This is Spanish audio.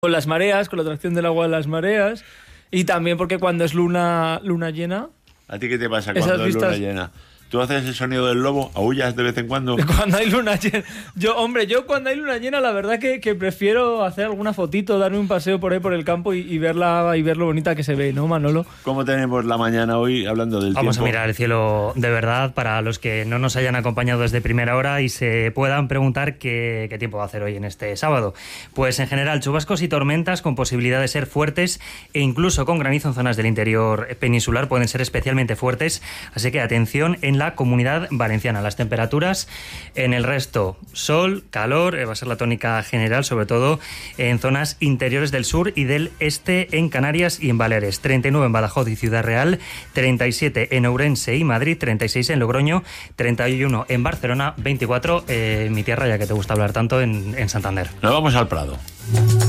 con las mareas, con la atracción del agua de las mareas, y también porque cuando es luna llena... ¿A ti qué te pasa cuando es luna llena? ¿Tú haces el sonido del lobo? ¿Aullas de vez en cuando? Cuando hay luna llena... Yo cuando hay luna llena, la verdad que prefiero hacer alguna fotito, darme un paseo por ahí por el campo y ver lo bonita que se ve, ¿no, Manolo? ¿Cómo tenemos la mañana hoy hablando del Vamos tiempo? a mirar el cielo de verdad para los que no nos hayan acompañado desde primera hora y se puedan preguntar qué tiempo va a hacer hoy en este sábado. Pues en general chubascos y tormentas con posibilidad de ser fuertes e incluso con granizo en zonas del interior peninsular pueden ser especialmente fuertes, así que atención en la Comunidad Valenciana. Las temperaturas en el resto, sol, calor, va a ser la tónica general, sobre todo en zonas interiores del sur y del este en Canarias y en Baleares. 39 en Badajoz y Ciudad Real, 37 en Ourense y Madrid, 36 en Logroño, 31 en Barcelona, 24 en mi tierra, ya que te gusta hablar tanto, en Santander. Nos vamos al Prado.